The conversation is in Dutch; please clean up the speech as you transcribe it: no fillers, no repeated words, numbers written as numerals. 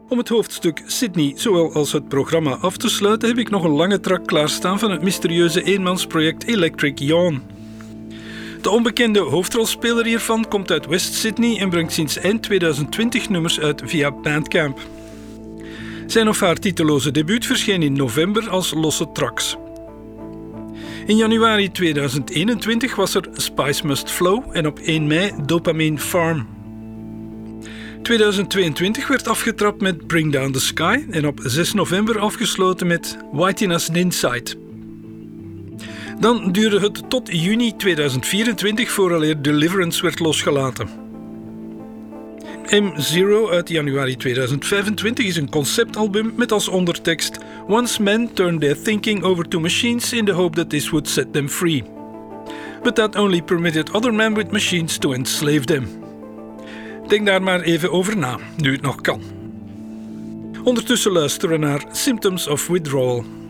Om het hoofdstuk Sydney, zowel als het programma af te sluiten, heb ik nog een lange track klaarstaan van het mysterieuze eenmansproject Electric Yawn. De onbekende hoofdrolspeler hiervan komt uit West Sydney en brengt sinds eind 2020 nummers uit via Bandcamp. Zijn of haar titeloze debuut verscheen in november als losse tracks. In januari 2021 was er Spice Must Flow en op 1 mei Dopamine Farm. 2022 werd afgetrapt met Bring Down the Sky en op 6 november afgesloten met Whiten as an Insight. Dan duurde het tot juni 2024 vooraleer Deliverance werd losgelaten. M0 uit januari 2025 is een conceptalbum met als ondertekst Once men turned their thinking over to machines in the hope that this would set them free. But that only permitted other men with machines to enslave them. Denk daar maar even over na, nu het nog kan. Ondertussen luisteren we naar Symptoms of Withdrawal.